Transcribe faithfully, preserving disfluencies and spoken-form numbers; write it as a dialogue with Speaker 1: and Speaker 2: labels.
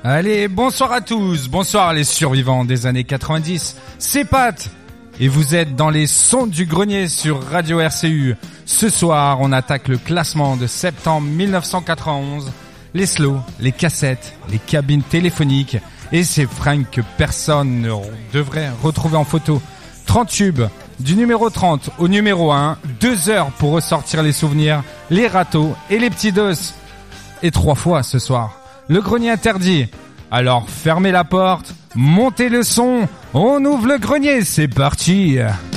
Speaker 1: Allez, bonsoir à tous, bonsoir les survivants des années quatre-vingt-dix, c'est Pat et vous êtes dans les sons du grenier sur Radio R C U. Ce soir, on attaque le classement de septembre mille neuf cent quatre-vingt-onze, les slows, les cassettes, les cabines téléphoniques et ces fringues que personne ne devrait retrouver en photo. trente tubes, du numéro trente au numéro un, deux heures pour ressortir les souvenirs, les râteaux et les petits dos. Et trois fois ce soir. Le grenier interdit. Alors fermez la porte, montez le son, on ouvre le grenier, c'est parti.